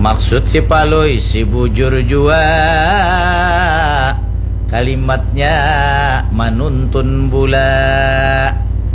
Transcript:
Maksud si Paloi si bujur jua, kalimatnya menuntun bula.